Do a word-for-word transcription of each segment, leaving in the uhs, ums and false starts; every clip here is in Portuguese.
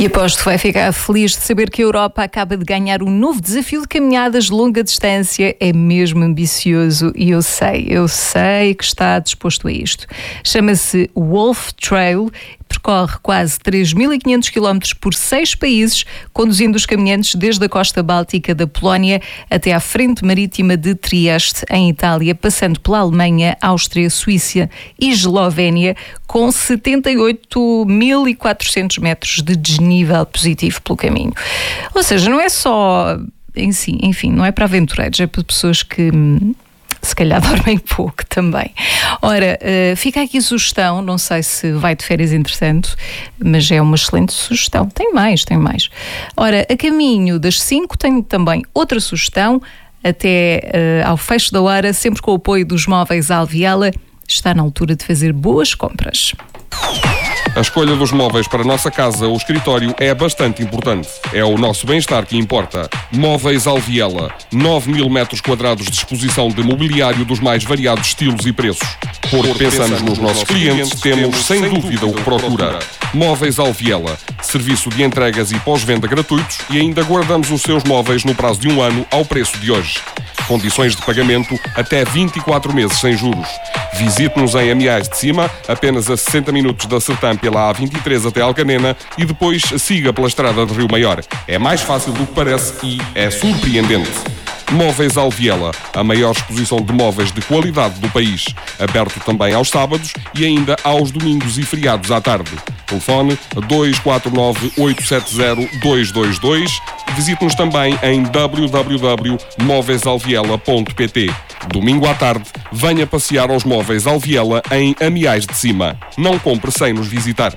E aposto que vai ficar feliz de saber que a Europa acaba de ganhar um novo desafio de caminhadas de longa distância. É mesmo ambicioso e eu sei, eu sei que está disposto a isto. Chama-se Wolf Trail. Percorre quase três mil e quinhentos quilómetros por seis países, conduzindo os caminhantes desde a costa báltica da Polónia até à frente marítima de Trieste, em Itália, passando pela Alemanha, Áustria, Suíça e Eslovénia, com setenta e oito mil e quatrocentos metros de desnível positivo pelo caminho. Ou seja, não é só, enfim, enfim não é para aventureiros, é para pessoas que se calhar dormem pouco também. Ora, uh, fica aqui a sugestão, não sei se vai de férias entretanto, mas é uma excelente sugestão. Tem mais, tem mais. Ora, a caminho das cinco tenho também outra sugestão, até uh, ao fecho da hora, sempre com o apoio dos móveis Alviela. Está na altura de fazer boas compras. A escolha dos móveis para a nossa casa ou escritório é bastante importante. É o nosso bem-estar que importa. Móveis Alviela. nove mil metros quadrados de exposição de mobiliário dos mais variados estilos e preços. Porque pensamos nos nossos clientes, temos sem dúvida o que procura. Móveis Alviela. Serviço de entregas e pós-venda gratuitos e ainda guardamos os seus móveis no prazo de um ano ao preço de hoje. Condições de pagamento até vinte e quatro meses sem juros. Visite-nos em Amiais de Cima, apenas a sessenta minutos da Sertã pela A vinte e três até Alcanena e depois siga pela estrada de Rio Maior. É mais fácil do que parece e é surpreendente. Móveis Alviela, a maior exposição de móveis de qualidade do país. Aberto também aos sábados e ainda aos domingos e feriados à tarde. Telefone dois quatro nove, oito sete zero, dois dois dois. Visite-nos também em w w w ponto móveis alviela ponto p t. Domingo à tarde, venha passear aos Móveis Alviela em Amiais de Cima. Não compre sem nos visitar.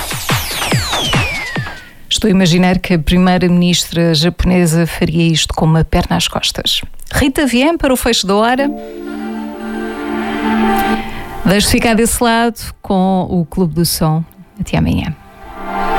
Estou a imaginar que a primeira-ministra japonesa faria isto com uma perna às costas. Rita Vienne para o fecho da hora. Deixo ficar desse lado com o Clube do Som. Até amanhã.